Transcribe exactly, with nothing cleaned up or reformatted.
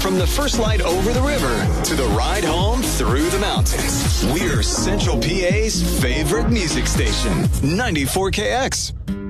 From the first light over the river to the ride home through the mountains, we're Central P A's favorite music station, ninety-four K X.